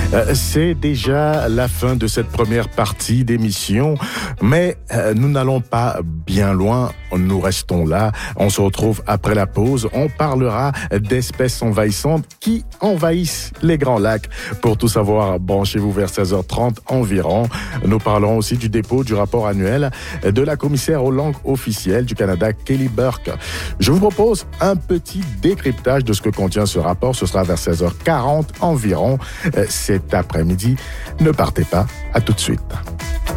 C'est déjà la fin de cette première partie d'émission, mais nous n'allons pas bien loin, nous restons là. On se retrouve après la pause, on parlera d'espèces envahissantes qui envahissent les Grands Lacs. Pour tout savoir, branchez-vous vers 16h30 environ. Nous parlerons aussi du dépôt du rapport annuel de la commissaire aux langues officielles du Canada, Kelly Burke. Je vous propose un petit décryptage de ce que contient ce rapport. Ce sera vers 16h40 environ cet après-midi. Ne partez pas, à tout de suite.